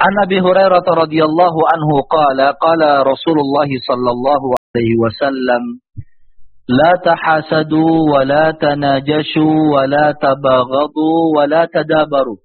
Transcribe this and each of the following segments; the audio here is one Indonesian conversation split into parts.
An Abi Hurairah radhiyallahu anhu qala qala Rasulullah sallallahu alaihi wasallam la tahasadu wa la tanajashu wa la tabaghadu wa la tadabaru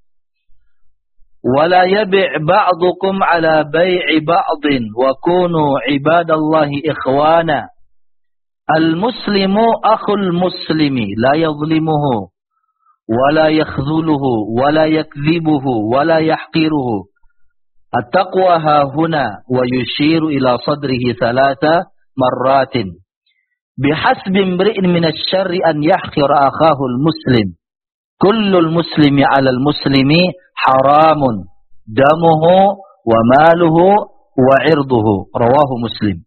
wa la yabi' ba'dukum ala bai'i ba'din wa kunu ibadallahi ikhwana al-muslimu akhul muslimi la yadhlimuhu ولا يخذله ولا يكذبه ولا يحقره التقوى ها هنا ويشير إلى صدره 3 مرات بحسب امرئ من الشر أن يحقر أخاه المسلم كل المسلم على المسلم حرام دمه وماله وعرضه رواه مسلم.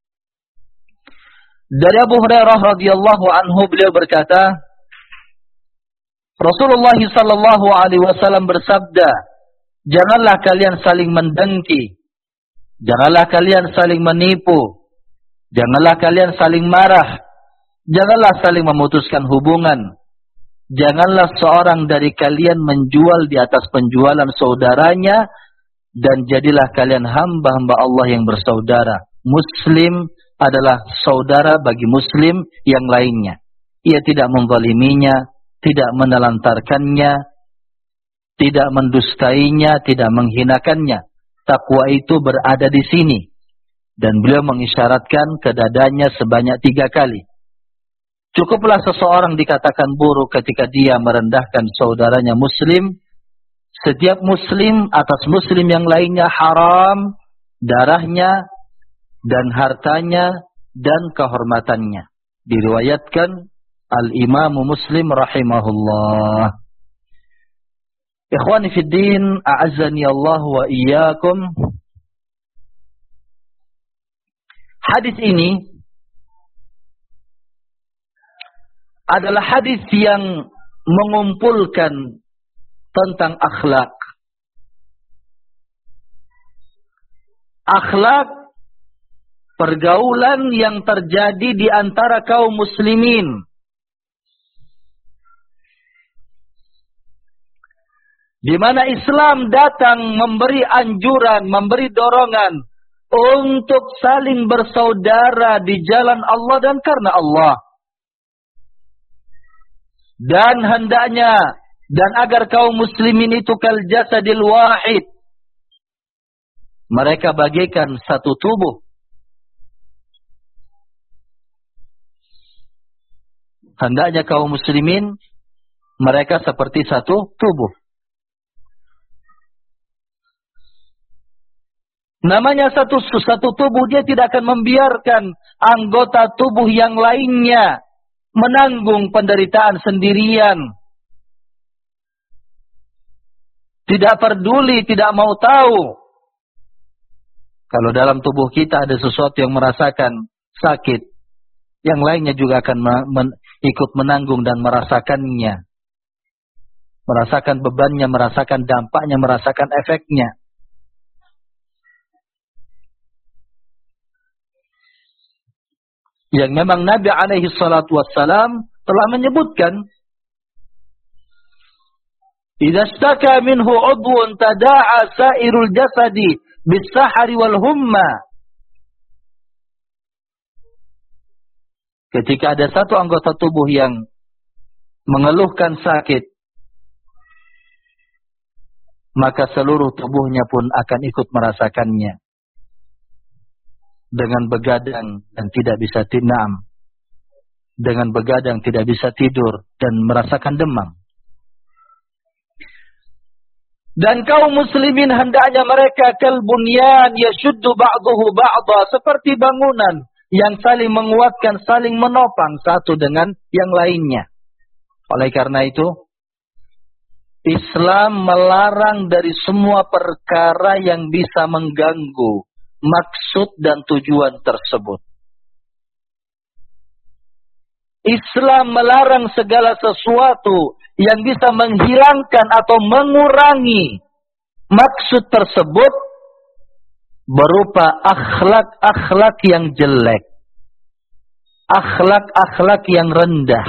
Dari Abu Hurairah radhiyallahu anhu beliau berkata, Rasulullah sallallahu alaihi wasallam bersabda, janganlah kalian saling mendengki, janganlah kalian saling menipu, janganlah kalian saling marah, janganlah saling memutuskan hubungan, janganlah seorang dari kalian menjual di atas penjualan saudaranya, dan jadilah kalian hamba-hamba Allah yang bersaudara. Muslim adalah saudara bagi muslim yang lainnya. Ia tidak menzaliminya, tidak menelantarkannya, tidak mendustainya, tidak menghinakannya. Takwa itu berada di sini. Dan beliau mengisyaratkan ke dadanya sebanyak 3 kali. Cukuplah seseorang dikatakan buruk ketika dia merendahkan saudaranya muslim. Setiap muslim atas muslim yang lainnya haram darahnya dan hartanya dan kehormatannya. Diriwayatkan Al-Imamu Muslim rahimahullah. Ikhwani fid din, a'azzani Allah wa iyyakum. Hadis ini adalah hadis yang mengumpulkan tentang akhlak. Akhlak pergaulan yang terjadi di antara kaum muslimin. Di mana Islam datang memberi anjuran, memberi dorongan untuk saling bersaudara di jalan Allah dan karena Allah. Dan hendaknya, dan agar kaum muslimin itu kal jasadil wahid. Mereka bagaikan satu tubuh. Hendaknya kaum muslimin, mereka seperti satu tubuh. Namanya satu tubuh, dia tidak akan membiarkan anggota tubuh yang lainnya menanggung penderitaan sendirian. Tidak peduli, tidak mau tahu. Kalau dalam tubuh kita ada sesuatu yang merasakan sakit, yang lainnya juga akan ikut menanggung dan merasakannya. Merasakan bebannya, merasakan dampaknya, merasakan efeknya. Yang memang Nabi alaihi salatu wassalam telah menyebutkan, idza staka minhu udwun tada'a sairul jasadi bis-sahari wal humma. Ketika ada satu anggota tubuh yang mengeluhkan sakit, maka seluruh tubuhnya pun akan ikut merasakannya. Dengan begadang dan tidak bisa tinam, dengan begadang tidak bisa tidur dan merasakan demam. Dan kaum muslimin hendaknya mereka kal bunyan yashuddu ba'dahu ba'dha, seperti bangunan yang saling menguatkan, saling menopang satu dengan yang lainnya. Oleh karena itu, Islam melarang dari semua perkara yang bisa mengganggu maksud dan tujuan tersebut. Islam melarang segala sesuatu yang bisa menghilangkan atau mengurangi maksud tersebut berupa akhlak-akhlak yang jelek, akhlak-akhlak yang rendah,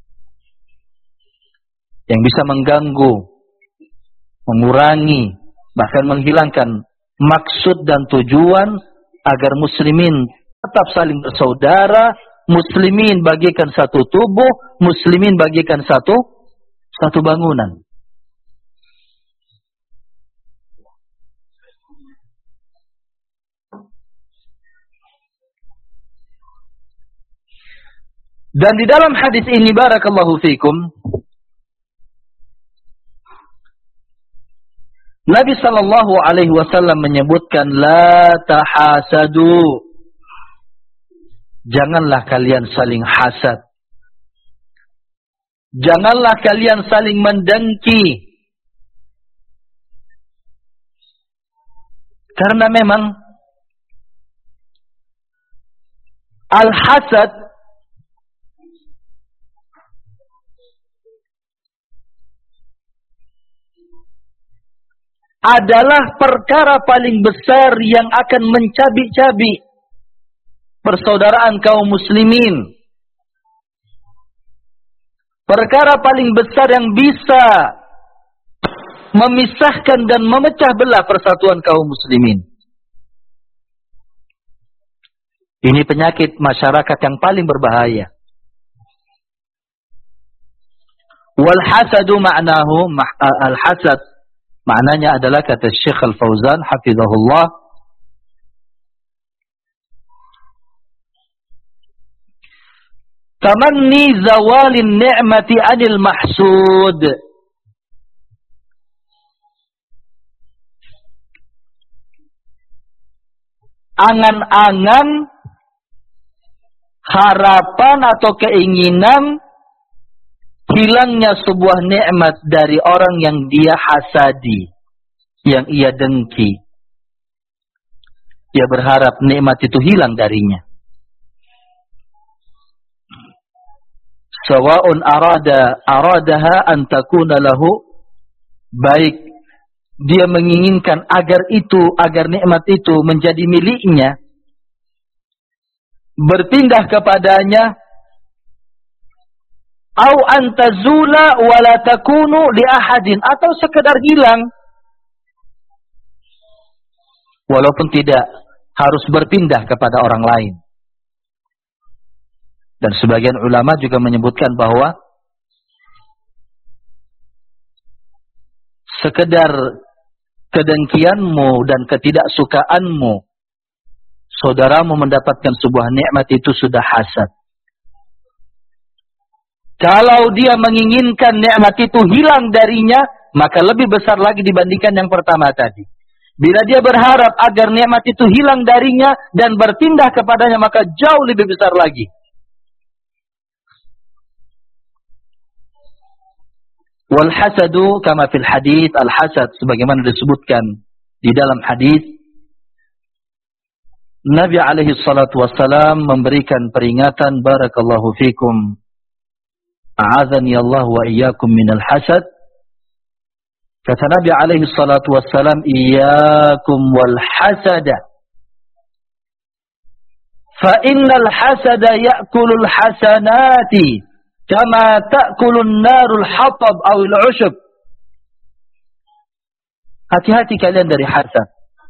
yang bisa mengganggu, mengurangi bahkan menghilangkan maksud dan tujuan agar muslimin tetap saling bersaudara, muslimin bagikan satu tubuh, muslimin bagikan satu bangunan. Dan di dalam hadis ini barakallahu fikum, Nabi sallallahu alaihi wasallam menyebutkan la tahasadu. Janganlah kalian saling hasad. Janganlah kalian saling mendengki. Karena memang al-hasad adalah perkara paling besar yang akan mencabik-cabik persaudaraan kaum muslimin. Perkara paling besar yang bisa memisahkan dan memecah belah persatuan kaum muslimin. Ini penyakit masyarakat yang paling berbahaya. Wal hasadu ma'nahu, al-hasad maknanya adalah, kata Syekh Al-Fauzan hafizahullah, tamanni zawalin ni'mati anil mahsud. Angan-angan, harapan atau keinginan hilangnya sebuah nikmat dari orang yang dia hasadi, yang ia dengki. Dia berharap nikmat itu hilang darinya. Sawa'un aradaha an takuna lahu, baik dia menginginkan agar nikmat itu menjadi miliknya, berpindah kepadanya, au antazula wala takunu li ahadin, atau sekedar hilang walaupun tidak harus berpindah kepada orang lain. Dan sebagian ulama juga menyebutkan bahwa sekedar kedengkianmu dan ketidaksukaanmu saudaramu mendapatkan sebuah nikmat itu sudah hasad. Kalau dia menginginkan nikmat itu hilang darinya, maka lebih besar lagi dibandingkan yang pertama tadi. Bila dia berharap agar nikmat itu hilang darinya dan berpindah kepadanya, maka jauh lebih besar lagi. Wal hasadu kama fil hadits, al-hasad sebagaimana disebutkan di dalam hadis, Nabi alaihi salatu wassalam memberikan peringatan, barakallahu fikum, a'adzani Allah wa iyyakum minal hasad. Kata Nabi alaihi salatu wassalam, iyyakum wal hasada, fa innal hasada ya'kulul hasanati kama ta'kulun narul hatab awil ushub. Hati-hati kalian dari hasad.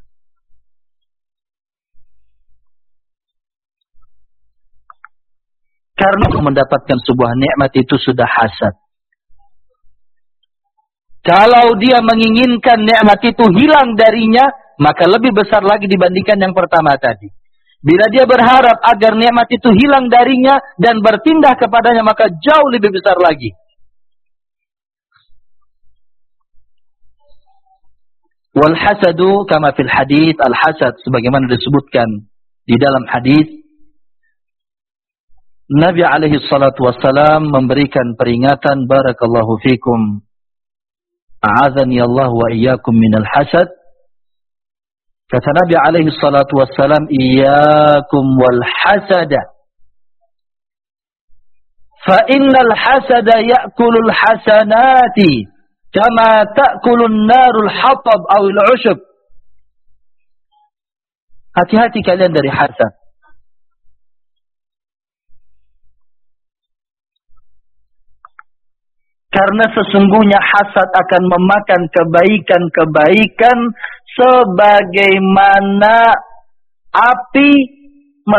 Karena mendapatkan sebuah nikmat itu sudah hasad. Kalau dia menginginkan nikmat itu hilang darinya, maka lebih besar lagi dibandingkan yang pertama tadi. Bila dia berharap agar nikmat itu hilang darinya dan berpindah kepadanya, maka jauh lebih besar lagi. Wal hasadu kama fil hadits, al-hasad sebagaimana disebutkan di dalam hadis, Nabi alaihi salatu wassalam memberikan peringatan, barakallahu fikum, a'adzani Allah wa iyyakum minal hasad. Kata Nabi alaihi salatu wassalam, iyyakum wal hasada, fa innal hasada ya'kulul hasanati kama ta'kulun narul hatab awil ushub. Hati-hati kalian dari hasad. Karena sesungguhnya hasad akan memakan kebaikan-kebaikan sebagaimana api